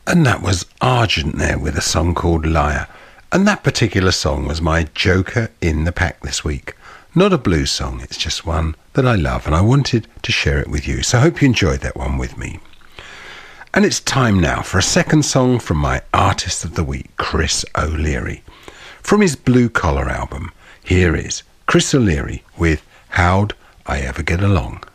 And that was Argent there with a song called Liar. And that particular song was my joker in the pack this week. Not a blues song, it's just one that I love and I wanted to share it with you. So I hope you enjoyed that one with me. And it's time now for a second song from my artist of the week, Chris O'Leary. From his Blue Collar album, here is Chris O'Leary with How'd I Ever Get Along.